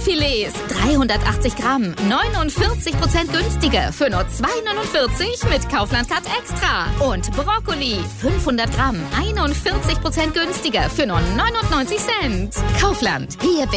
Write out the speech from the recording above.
Rindfilets, 380 Gramm, 49% günstiger für nur 2,49 mit Kaufland Card Extra. Und Brokkoli, 500 Gramm, 41% günstiger für nur 99 Cent. Kaufland, hier